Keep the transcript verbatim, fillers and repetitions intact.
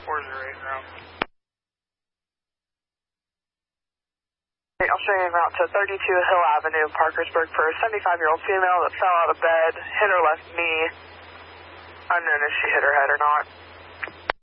four zero eight route. I'll show you en route to thirty-two Hill Avenue, Parkersburg, for a seventy-five-year-old female that fell out of bed, hit her left knee. Unknown if she hit her head or not.